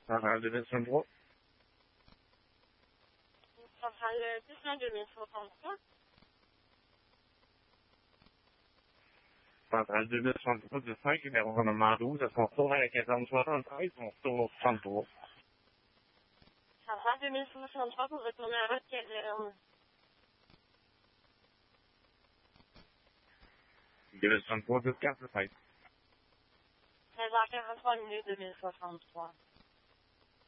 Centrale 2063. Centrale 2063. Centrale 2063 du 5, numéro 12, est-ce qu'on retourne à la caserne 73 ou on retourne au 63? Centrale 2063 pour retourner à votre caserne. 2063 plus 4, c'est 16h43 minutes 2063.